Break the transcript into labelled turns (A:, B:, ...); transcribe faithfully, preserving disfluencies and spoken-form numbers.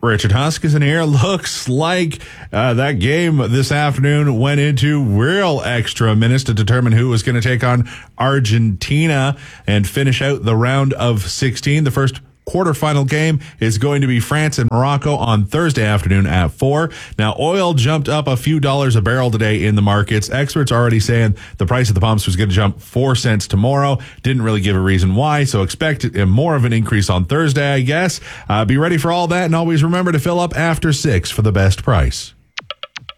A: Richard Huskisson here. Looks like uh, that game this afternoon went into real extra minutes to determine who was going to take on Argentina and finish out the round of sixteen. The first quarterfinal game is going to be France and Morocco on Thursday afternoon at four. Now, oil jumped up a few dollars a barrel today in the markets. Experts are already saying the price of the pumps was going to jump four cents tomorrow. Didn't really give a reason why, so expect more of an increase on Thursday, I guess. Uh, be ready for all that, and always remember to fill up after six for the best price.